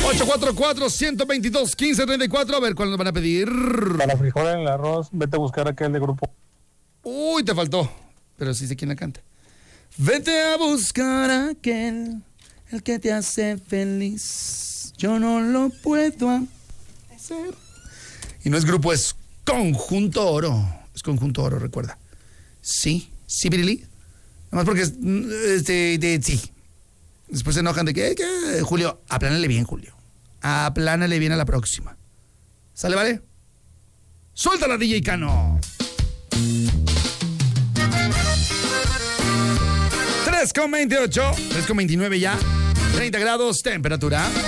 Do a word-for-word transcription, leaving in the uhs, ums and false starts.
ocho cuatro cuatro, uno dos dos, uno cinco tres cuatro. A ver, ¿cuál nos van a pedir? Para frijoles en el arroz, vete a buscar aquel de grupo. Uy, te faltó. Pero sí sé quién la canta. Vete a buscar aquel, el que te hace feliz. Yo no lo puedo hacer. Y no es grupo, es Conjunto Oro. Es Conjunto Oro, recuerda. Sí, sí, Pirili. Nada más porque es, este, de, sí. Después se enojan de que, que, Julio, aplánale bien, Julio. Aplánale bien a la próxima. ¿Sale, vale? ¡Suéltala, D J Cano! tres con veintiocho, tres con veintinueve ya. treinta grados, temperatura.